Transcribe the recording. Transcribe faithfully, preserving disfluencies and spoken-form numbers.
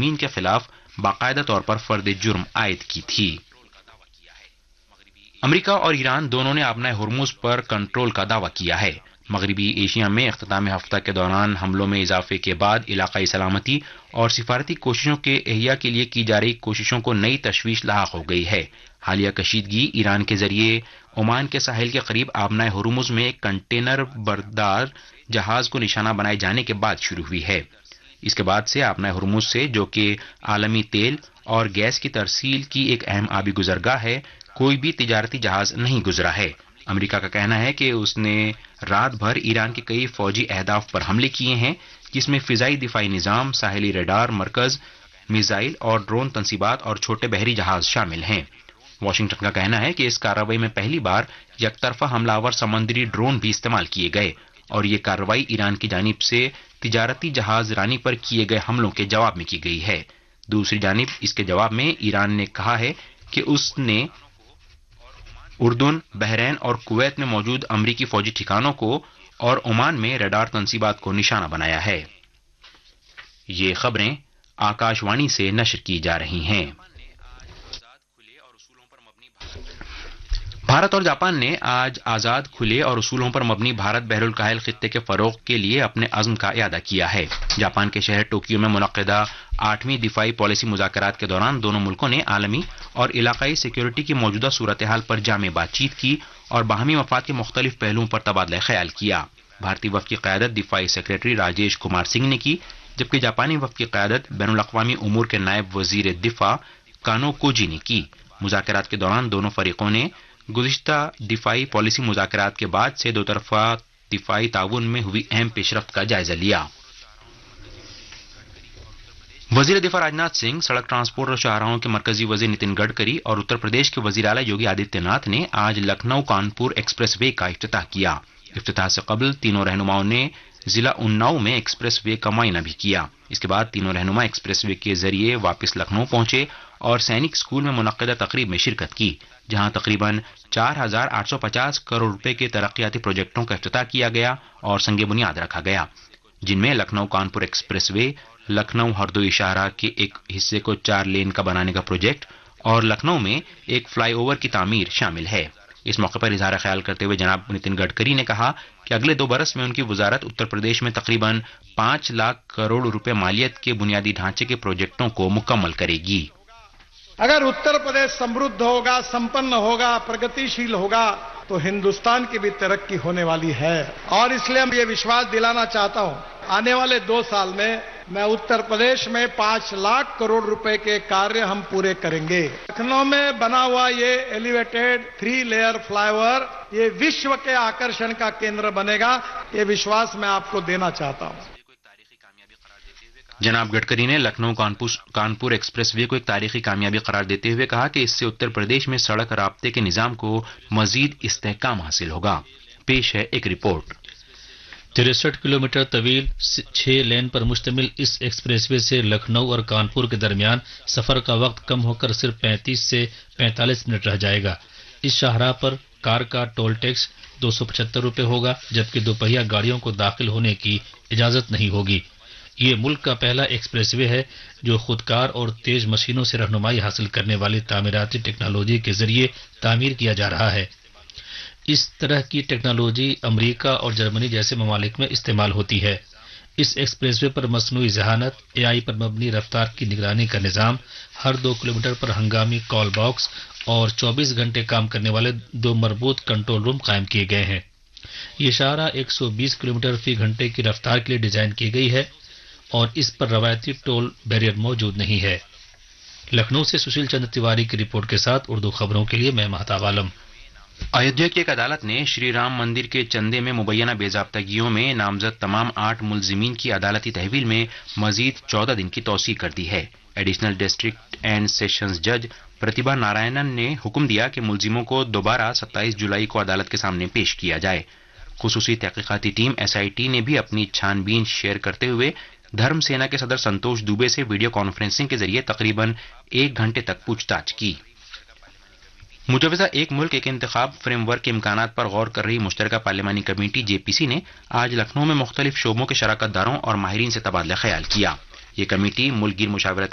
ملزمین کے خلاف باقاعدہ طور پر فرد جرم عائد کی تھی۔ امریکہ اور ایران دونوں نے آبنائے ہرمز پر کنٹرول کا دعویٰ کیا ہے۔ مغربی ایشیا میں اختتام ہفتہ کے دوران حملوں میں اضافے کے بعد علاقائی سلامتی اور سفارتی کوششوں کے احیاء کے لیے کی جا رہی کوششوں کو نئی تشویش لاحق ہو گئی ہے۔ حالیہ کشیدگی ایران کے ذریعے عمان کے ساحل کے قریب آبنائے ہرمز میں ایک کنٹینر بردار جہاز کو نشانہ بنائے جانے کے بعد شروع ہوئی ہے۔ اس کے بعد سے آبنائے ہرمز سے، جو کہ عالمی تیل اور گیس کی ترسیل کی ایک اہم آبی گزرگاہ ہے، کوئی بھی تجارتی جہاز نہیں گزرا ہے۔ امریکہ کا کہنا ہے کہ اس نے رات بھر ایران کے کئی فوجی اہداف پر حملے کیے ہیں، جس میں فضائی دفاعی نظام، ساحلی ریڈار مرکز، میزائل اور ڈرون تنصیبات اور چھوٹے بحری جہاز شامل ہیں۔ واشنگٹن کا کہنا ہے کہ اس کارروائی میں پہلی بار یک طرفہ حملہ آور سمندری ڈرون بھی استعمال کیے گئے اور یہ کارروائی ایران کی جانب سے تجارتی جہاز رانی پر کیے گئے حملوں کے جواب میں کی گئی ہے۔ دوسری جانب اس کے جواب میں ایران نے کہا ہے کہ اس نے اردن، بحرین اور کویت میں موجود امریکی فوجی ٹھکانوں کو اور عمان میں ریڈار تنصیبات کو نشانہ بنایا ہے۔ یہ خبریں آکاش وانی سے نشر کی جا رہی ہیں۔ بھارت اور جاپان نے آج آزاد، کھلے اور اصولوں پر مبنی بھارت بحر الکاہل خطے کے فروغ کے لیے اپنے عزم کا اعادہ کیا ہے۔ جاپان کے شہر ٹوکیو میں منعقدہ آٹھویں دفاعی پالیسی مذاکرات کے دوران دونوں ملکوں نے عالمی اور علاقائی سیکیورٹی کی موجودہ صورتحال پر جامع بات چیت کی اور باہمی مفاد کے مختلف پہلوؤں پر تبادلہ خیال کیا۔ بھارتی وفد کی قیادت دفاعی سیکریٹری راجیش کمار سنگھ نے کی، جبکہ جاپانی وفد کی قیادت بین الاقوامی امور کے نائب وزیر دفاع کانو کوجی نے کی۔ مذاکرات کے دوران دونوں فریقوں نے گزشتہ دفاعی پالیسی مذاکرات کے بعد سے دو طرفہ دفاعی تعاون میں ہوئی اہم پیش رفت کا جائزہ لیا۔ وزیر دفاع راجناتھ سنگھ، سڑک ٹرانسپورٹ اور شاہراہوں کے مرکزی وزیر نتن گڈکری اور اتر پردیش کے وزیر اعلیٰ یوگی آدتیہ ناتھ نے آج لکھنؤ کانپور ایکسپریس وے کا افتتاح کیا۔ افتتاح سے قبل تینوں رہنماؤں نے ضلع اناؤ میں ایکسپریس وے کا معائنہ بھی کیا۔ اس کے بعد تینوں رہنما ایکسپریس وے کے ذریعے واپس لکھنؤ پہنچے اور سینک اسکول میں منعقدہ تقریب میں شرکت کی، جہاں تقریباً چار ہزار آٹھ سو پچاس کروڑ روپے کے ترقیاتی پروجیکٹوں کا افتتاح کیا گیا اور سنگ بنیاد رکھا گیا، جن میں لکھنؤ کانپور ایکسپریس وے، لکھنؤ ہردوئی شاہراہ کے ایک حصے کو چار لین کا بنانے کا پروجیکٹ اور لکھنؤ میں ایک فلائی اوور کی تعمیر شامل ہے۔ اس موقع پر اظہار خیال کرتے ہوئے جناب نتن گڈکری نے کہا کہ اگلے دو برس میں ان کی وزارت اتر پردیش میں تقریباً پانچ لاکھ کروڑ روپے مالیت کے بنیادی ڈھانچے کے پروجیکٹوں کو مکمل کرے گی۔ اگر اتر پردیش سمردھ ہوگا، سمپن ہوگا، پرگتیشیل ہوگا تو ہندوستان کی بھی ترقی ہونے والی ہے، اور اس لیے میں یہ وشواس دلانا چاہتا ہوں آنے والے دو سال میں میں اتر پردیش میں پانچ لاکھ کروڑ روپے کے کاریہ ہم پورے کریں گے۔ لکھنؤ میں بنا ہوا یہ elevated three layer fly over یہ وشو کے آکرشن کا کیندر بنے گا، یہ وشواس میں آپ کو دینا چاہتا ہوں۔ جناب گڈکری نے لکھنؤ کانپور ایکسپریس وے کو ایک تاریخی کامیابی قرار دیتے ہوئے کہا کہ اس سے اتر پردیش میں سڑک رابطے کے نظام کو مزید استحکام حاصل ہوگا۔ پیش ہے ایک رپورٹ۔ تریسٹھ کلومیٹر طویل چھ لین پر مشتمل اس ایکسپریس وے سے لکھنؤ اور کانپور کے درمیان سفر کا وقت کم ہو کر صرف پینتیس سے پینتالیس منٹ رہ جائے گا۔ اس شاہراہ پر کار کا ٹول ٹیکس دو سو پچہتر روپے ہوگا، جبکہ دوپہیا گاڑیوں کو داخل ہونے کی اجازت نہیں ہوگی۔ یہ ملک کا پہلا ایکسپریس وے ہے جو خودکار اور تیز مشینوں سے رہنمائی حاصل کرنے والی تعمیراتی ٹیکنالوجی کے ذریعے تعمیر کیا جا رہا ہے۔ اس طرح کی ٹیکنالوجی امریکہ اور جرمنی جیسے ممالک میں استعمال ہوتی ہے۔ اس ایکسپریس وے پر مصنوعی ذہانت، اے آئی پر مبنی رفتار کی نگرانی کا نظام، ہر دو کلومیٹر پر ہنگامی کال باکس اور چوبیس گھنٹے کام کرنے والے دو مربوط کنٹرول روم قائم کیے گئے ہیں۔ یہ شاہراہ ایک سو بیس کلومیٹر فی گھنٹے کی رفتار کے لیے ڈیزائن کی گئی ہے اور اس پر روایتی ٹول بیریئر موجود نہیں ہے۔ لکھنؤ سے سشیل چندر تیواری کی رپورٹ کے ساتھ اردو خبروں کے لیے میں مہتاب عالم۔ ایودھیا کی ایک عدالت نے شری رام مندر کے چندے میں مبینہ بے ضابطگیوں میں نامزد تمام آٹھ ملزمین کی عدالتی تحویل میں مزید چودہ دن کی توسیع کر دی ہے۔ ایڈیشنل ڈسٹرکٹ اینڈ سیشنز جج پرتیبھا نارائنن نے حکم دیا کہ ملزموں کو دوبارہ ستائیس جولائی کو عدالت کے سامنے پیش کیا جائے۔ خصوصی تحقیقاتی ٹیم ایس آئی ٹی نے بھی اپنی چھان بین شیئر کرتے ہوئے دھرم سینا کے صدر سنتوش دوبے سے ویڈیو کانفرنسنگ کے ذریعے تقریباً ایک گھنٹے تک پوچھ تاچھ کی۔ مجوزہ ایک ملک ایک انتخاب فریم ورک کے امکانات پر غور کر رہی مشترکہ پارلیمانی کمیٹی جے پی سی نے آج لکھنؤ میں مختلف شعبوں کے شراکت داروں اور ماہرین سے تبادلہ خیال کیا۔ یہ کمیٹی ملک گیر مشاورت